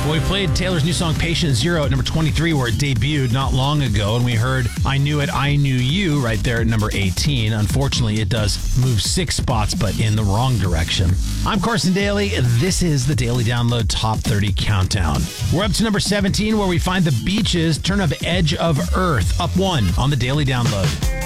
Well, we played Taylor's new song, Patient Zero, at number 23, where it debuted not long ago, and we heard I Knew It, I Knew You right there at number 18. Unfortunately, it does move 6 spots, but in the wrong direction. I'm Carson Daly. This is the Daily Download Top 30 Countdown. We're up to number 17, where we find the Beaches turn up Edge of Earth, up 1 on the Daily Download.